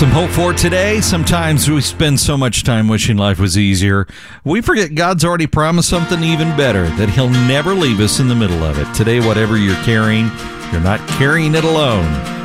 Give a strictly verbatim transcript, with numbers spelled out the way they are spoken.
Some hope for today. Sometimes we spend so much time wishing life was easier. We forget God's already promised something even better, that He'll never leave us in the middle of it. Today, whatever you're carrying, you're not carrying it alone.